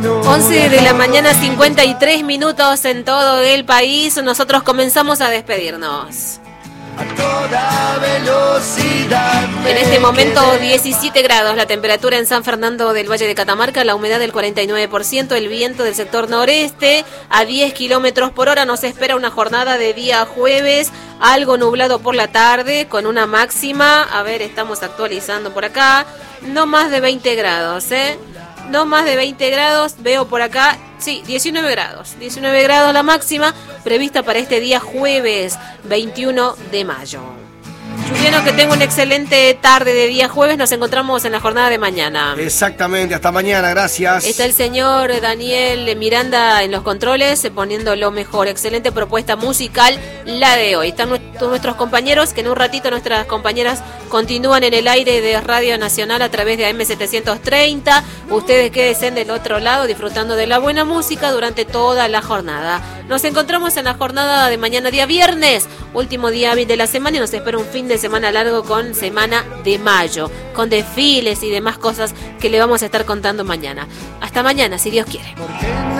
11 de la mañana, 53 minutos en todo el país. Nosotros comenzamos a despedirnos. A toda velocidad. En este momento 17 grados la temperatura en San Fernando del Valle de Catamarca, la humedad del 49%, el viento del sector noreste a 10 kilómetros por hora. Nos espera una jornada de día jueves, algo nublado por la tarde, con una máxima, a ver, estamos actualizando por acá, no más de 20 grados, no más de 20 grados, veo por acá, sí, 19 grados la máxima prevista para este día jueves 21 de mayo. Juliano, que tenga una excelente tarde de día jueves, nos encontramos en la jornada de mañana. Exactamente, hasta mañana, gracias. Está el señor Daniel Miranda en los controles, poniendo lo mejor. Excelente propuesta musical la de hoy. Están nuestros compañeros, que en un ratito nuestras compañeras continúan en el aire de Radio Nacional a través de AM730. Ustedes quédense del otro lado disfrutando de la buena música durante toda la jornada. Nos encontramos en la jornada de mañana, día viernes, último día hábil de la semana, y nos espera un fin de semana largo con Semana de Mayo, con desfiles y demás cosas que le vamos a estar contando mañana. Hasta mañana, si Dios quiere.